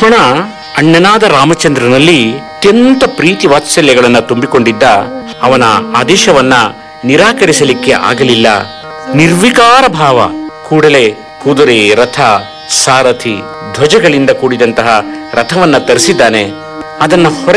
ಲಕ್ಷ್ಮಣ ಅಣ್ಣನಾದ ರಾಮಚಂದ್ರನಲ್ಲಿ ಅತ್ಯಂತ ಪ್ರೀತಿ ವಾತ್ಸಲ್ಯಗಳನ್ನ ತುಂಬಿಕೊಂಡಿದ್ದ. ಅವನ ಆದೇಶವನ್ನ ನಿರಾಕರಿಸಲಿಕ್ಕೆ ಆಗಲಿಲ್ಲ. ನಿರ್ವಿಕಾರ ಭಾವ. ಕೂಡಲೇ ಕುದುರೆ, ರಥ, ಸಾರಥಿ, ಧ್ವಜಗಳಿಂದ ಕೂಡಿದಂತಹ ರಥವನ್ನ ತರಿಸಿದ್ದಾನೆ. ಅದನ್ನ ಹೊರ